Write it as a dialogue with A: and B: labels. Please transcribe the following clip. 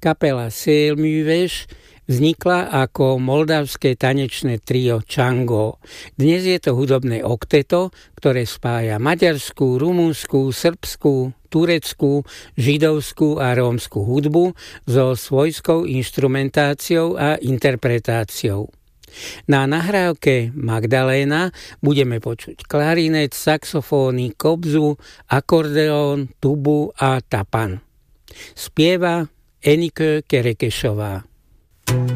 A: Kapela Sélműves vznikla ako moldavské tanečné trio Chango. Dnes je to hudobné okteto, ktoré spája maďarskú, rumunskú, srbskú, tureckú, židovskú a rómsku hudbu so svojskou inštrumentáciou a interpretáciou. Na nahrávke Magdaléna budeme počuť klarinet, saxofóny, kobzu, akordeón, tubu a tapan. Spieva Enike Kerekešová.